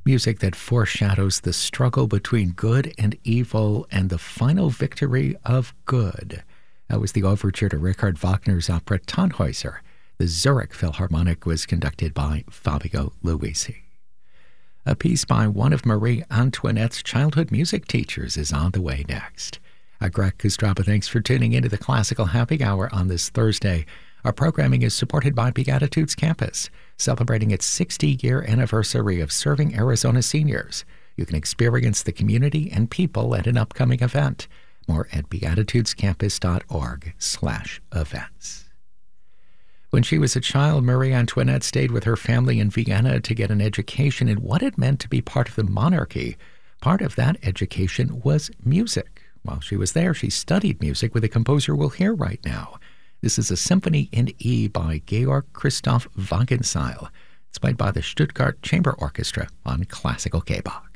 Music that foreshadows the struggle between good and evil and the final victory of good. That was the overture to Richard Wagner's opera Tannhäuser. The Zurich Philharmonic was conducted by Fabio Luisi. A piece by one of Marie Antoinette's childhood music teachers is on the way next. Greg Kostraba, thanks for tuning into the Classical Happy Hour on this Thursday. Our programming is supported by Beatitudes Campus, celebrating its 60-year anniversary of serving Arizona seniors. You can experience the community and people at an upcoming event. More at beatitudescampus.org/events. When she was a child, Marie Antoinette stayed with her family in Vienna to get an education in what it meant to be part of the monarchy. Part of that education was music. While she was there, she studied music with a composer we'll hear right now. This is a Symphony in E by Georg Christoph Wagenseil. It's played by the Stuttgart Chamber Orchestra on Classical K-Box.